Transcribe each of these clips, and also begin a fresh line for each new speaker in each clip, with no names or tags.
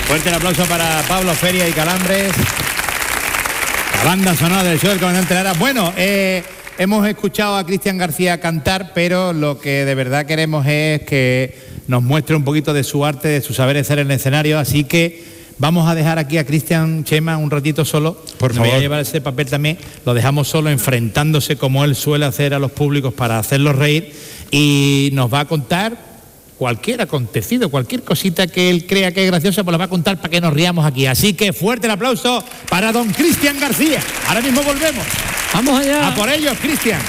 Fuerte el aplauso para Pablo Feria y Calambres, la banda sonora del show del Comandante Lara. Bueno, hemos escuchado a Cristian García cantar, pero lo que de verdad queremos es que nos muestre un poquito de su arte, de su saber hacer en el escenario, así que vamos a dejar aquí a Cristian, Chema, un ratito solo. Por favor. Me voy a llevar ese papel también, lo dejamos solo enfrentándose como él suele hacer a los públicos para hacerlos reír, y nos va a contar cualquier acontecido, cualquier cosita que él crea que es graciosa, pues la va a contar para que nos riamos aquí. Así que fuerte el aplauso para don Cristian García. Ahora mismo volvemos.
Vamos allá.
A por ellos, Cristian.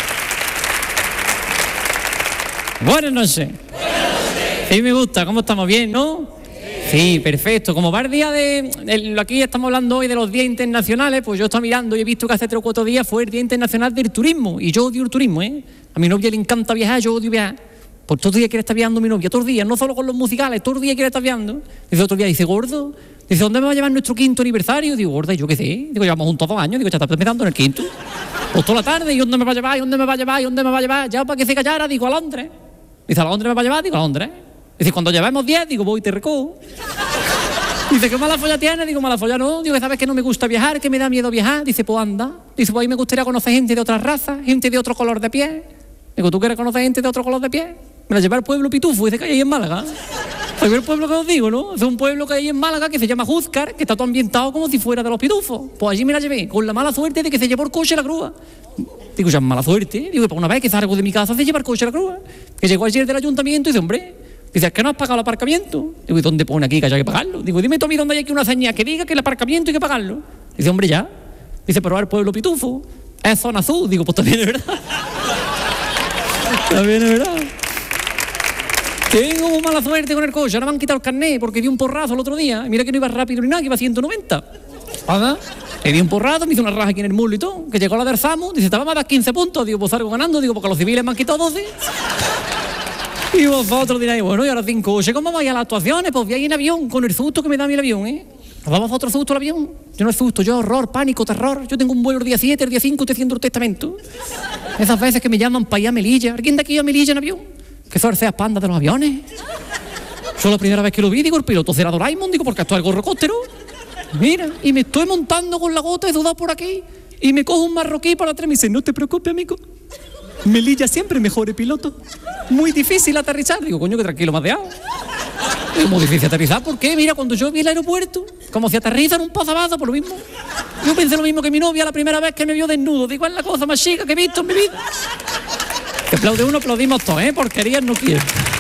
Buenas noches. Sí, me gusta. ¿Cómo estamos? Bien, ¿no? Sí, perfecto. Como va el día aquí estamos hablando hoy de los días internacionales, pues yo estoy mirando y he visto que hace 3 o 4 días fue el Día Internacional del Turismo. Y yo odio el turismo, ¿eh? A mi novia le encanta viajar, yo odio viajar. Por todos los días quiere estar viajando mi novia, todos los días, no solo con los musicales, todos los días quiere estar viajando. Dice otro día, dice, gordo, dice, ¿dónde me va a llevar nuestro 5.º aniversario? Digo, gorda, ¿y yo qué sé? Digo, llevamos juntos 2 años, digo, ya está empezando en el 5.º. Pues toda la tarde, ¿y dónde me va a llevar? ¿Y dónde me va a llevar? ¿Y dónde me va a llevar? Ya para que se callara, digo, a Londres. Dice, ¿a Londres me va a llevar? Digo, a Londres. Dice, cuando llevemos 10, digo, voy y te recojo. Dice, ¿qué mala folla tiene? Digo, mala folla no. Digo, ¿sabes que no me gusta viajar? Que me da miedo viajar. Dice, pues anda. Dice, pues ahí me gustaría conocer gente de otras razas, gente de otro color de piel. Digo, ¿tú quieres conocer gente de otro color de piel? Me la llevé al pueblo Pitufo, dice que hay ahí en Málaga. ¿Sabes el pueblo que os digo, no? Es un pueblo que hay en Málaga que se llama Júzcar, que está todo ambientado como si fuera de los pitufos. Pues allí me la llevé, con la mala suerte de que se llevó el coche a la grúa. Digo, ya mala suerte. Digo, pues una vez que salgo de mi casa se lleva el coche a la grúa. Que llegó ayer del ayuntamiento y dice, hombre, dice, ¿es que no has pagado el aparcamiento? Digo, ¿y dónde pone aquí que haya que pagarlo? Digo, dime tú a mí dónde hay aquí una señal que diga que el aparcamiento hay que pagarlo. Dice, hombre, ya. Dice, pero el pueblo Pitufo es zona azul. Digo, pues también es verdad. También es verdad. Tengo mala suerte con el coche, ahora me han quitado el carnet porque di un porrazo el otro día. Mira que no iba rápido ni nada, que iba a 190. ¿Verdad? Le di un porrazo, me hizo una raja aquí en el muslo y todo. Que llegó la del Samu, dice, te vamos a dar 15 puntos. Digo, pues salgo ganando, digo, porque los civiles me han quitado 12. Y vosotros diréis, bueno, y ahora 5 coches, ¿cómo vais a las actuaciones? Pues voy a ir en avión, con el susto que me da a mí el avión, ¿eh? ¿Nos damos otro susto al avión? Yo no es susto, yo horror, pánico, terror. Yo tengo un vuelo el día 7, el día 5 estoy haciendo el testamento. Esas veces que me llaman para ir a Melilla. ¿Alguien de aquí a Melilla en avión? ¿Qué suerte seas panda de los aviones? Yo la primera vez que lo vi, digo, el piloto será Doraemon, digo, porque esto es el gorrocóptero. Mira, y me estoy montando con la gota de sudor por aquí, y me cojo un marroquí para atrás y me dice, no te preocupes, amigo. Melilla siempre mejor piloto. Muy difícil aterrizar. Digo, coño, que tranquilo, madeado. Es muy difícil aterrizar, ¿por qué? Mira, cuando yo vi el aeropuerto, como si aterriza en un pasabazo, por lo mismo. Yo pensé lo mismo que mi novia la primera vez que me vio desnudo. Digo, es la cosa más chica que he visto en mi vida. Que aplaude uno, aplaudimos todos, ¿eh? Porquerías no quiero.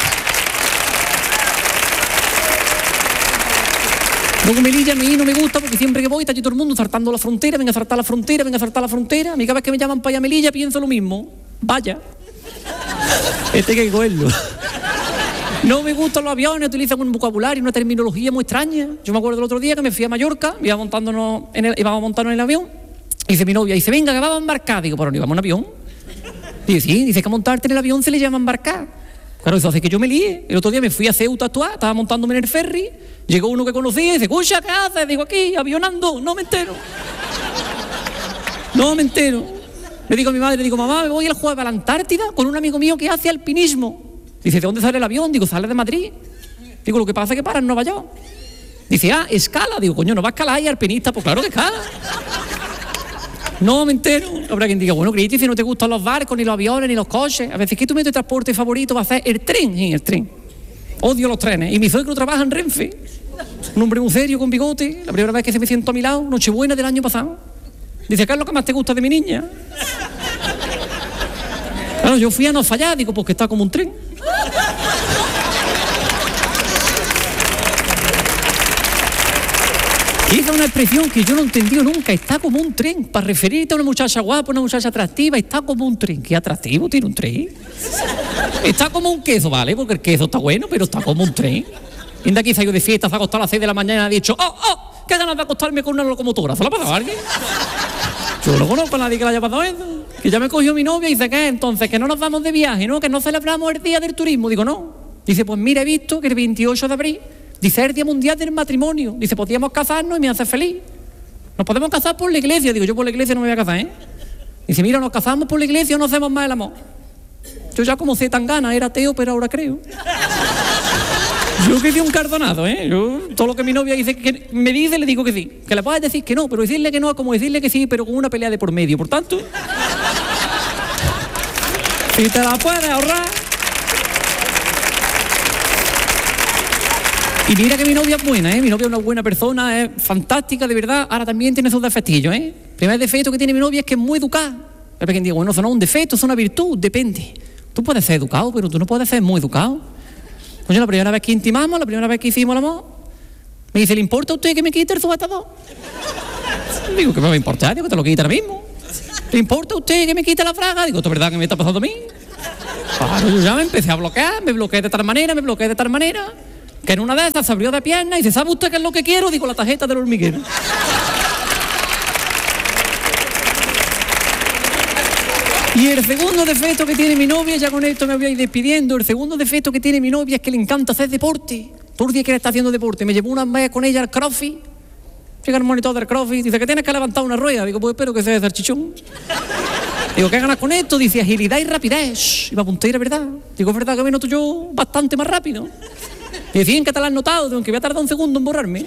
Luego Melilla a mí no me gusta porque siempre que voy está allí todo el mundo saltando la frontera, venga a saltar la frontera, venga a saltar la frontera. A mí cada vez que me llaman para allá a Melilla pienso lo mismo. Vaya. Este hay que cogerlo. No me gustan los aviones, utilizan un vocabulario, una terminología muy extraña. Yo me acuerdo el otro día que me fui a Mallorca, íbamos a montarnos en el avión, y dice mi novia, dice, venga, que vamos a embarcar. Digo, pero no íbamos en avión. Dice, sí, dice que a montarte en el avión se le llama embarcar. Claro, eso hace que yo me líe. El otro día me fui a Ceuta a actuar, estaba montándome en el ferry, llegó uno que conocía y dice, escucha, ¿qué haces? Digo, aquí, avionando, no me entero. No me entero. Le digo a mi madre, digo, mamá, me voy el jueves a la Antártida con un amigo mío que hace alpinismo. Dice, ¿de dónde sale el avión? Digo, sale de Madrid. Digo, lo que pasa es que para en Nueva York. Dice, escala. Digo, coño, ¿no va a escalar y alpinista? Pues claro que escala. No me entero. Habrá quien diga, bueno, Cristi, si no te gustan los barcos, ni los aviones, ni los coches. A veces, ¿qué tu medio de transporte favorito va a ser? El tren. Sí, el tren. Odio los trenes. Y mi suegro trabaja en Renfe. Un hombre muy serio, con bigote. La primera vez que se me siento a mi lado, Nochebuena del año pasado. Dice, ¿qué es lo que más te gusta de mi niña? Claro, yo fui a no fallar, digo, porque está como un tren. Esa es una expresión que yo no he entendido nunca. Está como un tren. Para referirte a una muchacha guapa, una muchacha atractiva, está como un tren. ¿Qué atractivo tiene un tren? Está como un queso, ¿vale? Porque el queso está bueno, pero está como un tren. Y de aquí salió de fiesta, se ha acostado a las 6 de la mañana y ha dicho, qué ganas de acostarme con una locomotora. ¿Se la ha pasado a alguien? Yo no conozco a nadie que le haya pasado eso. Que ya me cogió mi novia y dice, ¿qué? Entonces, que no nos vamos de viaje, ¿no? Que no celebramos el Día del Turismo. Digo, no. Dice, pues mira, he visto que el 28 de abril, dice, es el Día Mundial del Matrimonio. Dice, podríamos casarnos y me hace feliz. Nos podemos casar por la iglesia. Digo, yo por la iglesia no me voy a casar, ¿eh? Dice, mira, nos casamos por la iglesia o no hacemos más el amor. Yo ya como sé tan gana, era ateo, pero ahora creo. Yo que di un cardonado, ¿eh? Yo, todo lo que mi novia dice que me dice, le digo que sí. Que le puedes decir que no, pero decirle que no es como decirle que sí, pero con una pelea de por medio. Por tanto, si te la puedes ahorrar. Y mira que mi novia es buena, ¿eh? Mi novia es una buena persona, es fantástica, de verdad. Ahora también tiene sus defectillos, ¿eh? El primer defecto que tiene mi novia es que es muy educada. Hay quien diga, bueno, eso no es un defecto, es una virtud, depende. Tú puedes ser educado, pero tú no puedes ser muy educado. Oye, la primera vez que intimamos, la primera vez que hicimos el amor, me dice, ¿le importa a usted que me quite el sujetador? Digo, ¿qué me va a importar? Digo, te lo quita ahora mismo. ¿Le importa a usted que me quite la fraga? Digo, ¿esto es verdad que me está pasando a mí? Claro, yo ya me empecé a bloquear, me bloqueé de tal manera, que en una de estas se abrió de pierna y dice, ¿sabe usted qué es lo que quiero? Digo, la tarjeta del hormiguero. Y el segundo defecto que tiene mi novia, ya con esto me voy a ir despidiendo, el segundo defecto que tiene mi novia es que le encanta hacer deporte. Todo el día que le está haciendo deporte. Me llevó una vez con ella al crossfit. Llega el monitor del crossfit, dice que tienes que levantar una rueda. Digo, pues espero que sea de salchichón. Digo, ¿qué ganas con esto? Dice, agilidad y rapidez. Y va a punteira, ¿verdad? Digo, es verdad que me noto yo bastante más rápido. Y decían que te la has notado, digo, que voy a tardar un segundo en borrarme.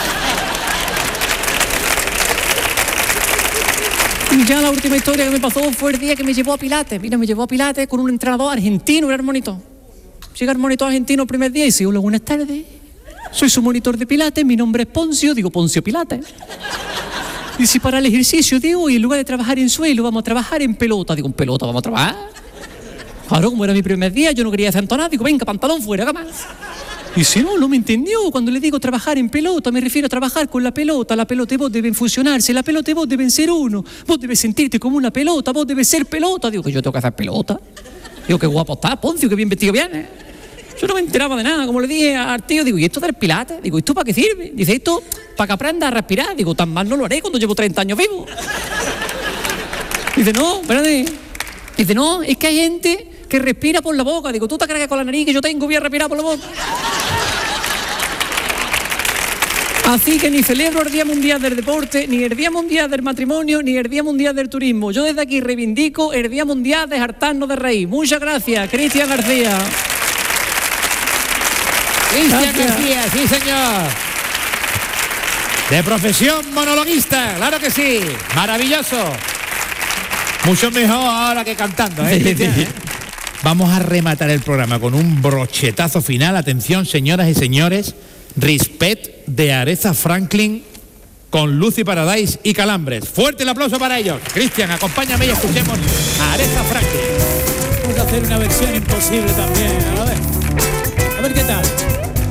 Y ya la última historia que me pasó fue el día que me llevó a Pilates. Mira, me llevó a Pilates con un entrenador argentino, era el monitor. Llega el monitor argentino el primer día y dice, hola, buenas tardes. Soy su monitor de Pilates, mi nombre es Poncio, digo, Poncio Pilates. Y si para el ejercicio de hoy, en lugar de trabajar en suelo, vamos a trabajar en pelota. Digo, ¿en pelota vamos a trabajar? Claro, como era mi primer día, yo no quería hacer entonar, digo, venga, pantalón fuera, ¿qué más? Y si no me entendió. Cuando le digo trabajar en pelota, me refiero a trabajar con la pelota. La pelota y vos deben fusionarse, la pelota y vos deben ser uno. Vos debes sentirte como una pelota, vos debes ser pelota. Digo, que yo tengo que hacer pelota. Digo, qué guapo está, Poncio, qué bien vestido viene. Yo no me enteraba de nada, como le dije al tío, digo, ¿y esto del Pilates? Digo, ¿y esto para qué sirve? Dice, esto para que aprenda a respirar. Digo, tan mal no lo haré cuando llevo 30 años vivo. Dice, no, espérate. Dice, no, es que hay gente que respira por la boca. Digo, ¿tú te crees que con la nariz que yo tengo voy a respirar por la boca? Así que ni celebro el Día Mundial del Deporte, ni el Día Mundial del Matrimonio, ni el Día Mundial del Turismo. Yo desde aquí reivindico el Día Mundial de hartarnos de reír. Muchas gracias, Cristian García.
Cristian García, sí señor. De profesión monologuista, claro que sí. Maravilloso. Mucho mejor ahora que cantando, ¿eh, Cristian? Vamos a rematar el programa con un brochetazo final. Atención, señoras y señores. Respect de Aretha Franklin con Lucy Paradise y Calambres. Fuerte el aplauso para ellos. Cristian, acompáñame y escuchemos a Aretha Franklin.
Vamos a hacer una versión imposible también. A ver qué tal.